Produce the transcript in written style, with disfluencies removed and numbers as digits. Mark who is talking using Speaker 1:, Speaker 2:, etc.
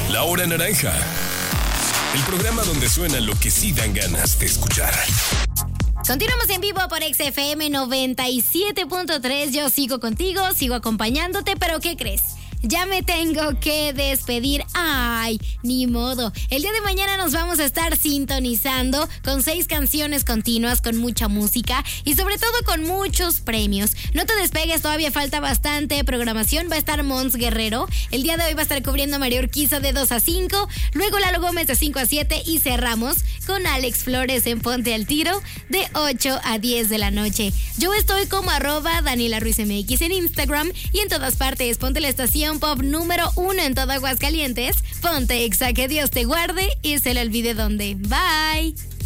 Speaker 1: La Hora Naranja. El programa donde suena lo que sí dan ganas de escuchar.
Speaker 2: Continuamos en vivo por XFM 97.3. Yo sigo contigo, sigo acompañándote, pero ¿qué crees? Ya me tengo que despedir. Ay, ni modo. El día de mañana nos vamos a estar sintonizando con 6 canciones continuas, con mucha música y sobre todo con muchos premios. No te despegues, todavía falta bastante programación. Va a estar Mons Guerrero. El día de hoy va a estar cubriendo María Urquiza de 2 a 5. Luego Lalo Gómez de 5 a 7 y cerramos con Alex Flores en Ponte al Tiro de 8 a 10 de la noche. Yo estoy como @DanielaRuizMX en Instagram y en todas partes. Ponte la estación pop número 1 en todo Aguascalientes. Ponte Exa, que Dios te guarde y se le olvide dónde. Bye.